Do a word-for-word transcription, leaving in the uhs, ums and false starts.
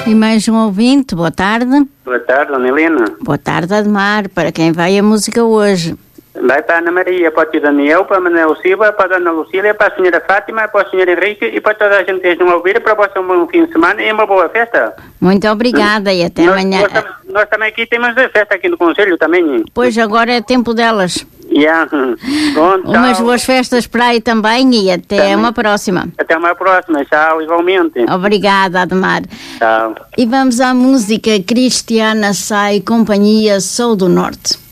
E mais um ouvinte, boa tarde. Boa tarde, Dona Helena. Boa tarde, Admar. Para quem vai a música hoje? Vai para a Ana Maria, para o tio Daniel, para a Manuel Silva, para a Dona Lucília, para a senhora Fátima, para o senhor Henrique e para toda a gente que estejam a ouvir, para você um bom fim de semana e uma boa festa. Muito obrigada e até nós, amanhã. Nós, nós também aqui temos a festa aqui no Conselho também. Pois agora é tempo delas. Yeah. Bom, umas boas festas para aí também e até também. Uma próxima. Até uma próxima, tchau, igualmente. Obrigada, Admar. Tchau. E vamos à música Cristiana Sai, Companhia Sou do Norte.